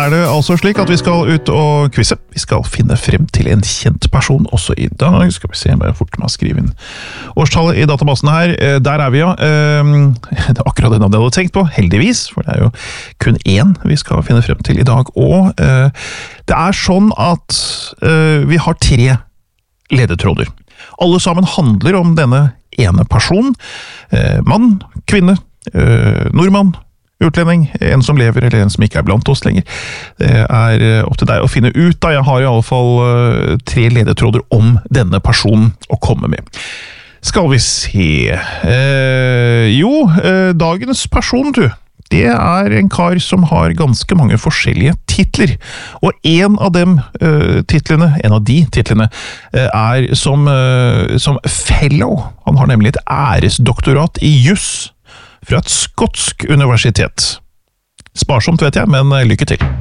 det altså slik at vi skal ut og quizze. Vi skal finne frem til en kjent person også i dag. Skal vi se om jeg fort med å skrive inn årstallet i databasen her. Der er vi, ja. Det er akkurat det navnet jeg hadde tenkt på, heldigvis, for det er jo kun én vi skal finne frem til i dag. Og det er sånn at vi har 3 ledetråder. Alle sammen handler om denne ene personen. Mann, kvinne, nordmann, utlending, en som lever eller en som ikke er blant oss lenger. Det er opp til deg å finne ut da. Jeg har i alle fall 3 ledetråder om denne personen å komme med. Skal vi se... dagens person, du. Det er en kar som har ganske mange forskjellige titler. Og en av de titlene, er som fellow. Han har nemlig et æresdoktorat i juss fra et skotsk universitet. Sparsomt vet jeg, men lykke til.